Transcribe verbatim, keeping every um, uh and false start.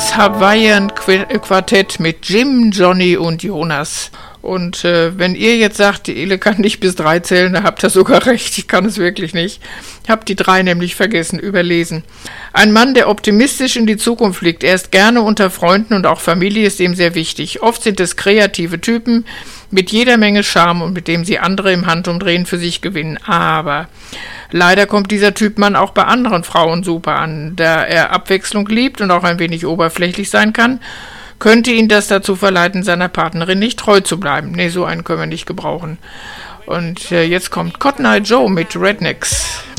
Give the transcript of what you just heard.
Das Hawaiian Quartett mit Jim, Johnny und Jonas. Und äh, wenn ihr jetzt sagt, die Ele kann nicht bis drei zählen, dann habt ihr sogar recht, ich kann es wirklich nicht. Ich habe die drei nämlich vergessen, überlesen. Ein Mann, der optimistisch in die Zukunft blickt. Er ist gerne unter Freunden und auch Familie ist ihm sehr wichtig. Oft sind es kreative Typen mit jeder Menge Charme und mit dem sie andere im Handumdrehen für sich gewinnen. Aber leider kommt dieser Typ Mann auch bei anderen Frauen super an. Da er Abwechslung liebt und auch ein wenig oberflächlich sein kann, könnte ihn das dazu verleiten, seiner Partnerin nicht treu zu bleiben. Nee, so einen können wir nicht gebrauchen. Und äh, jetzt kommt Cotton Eye Joe mit Rednecks.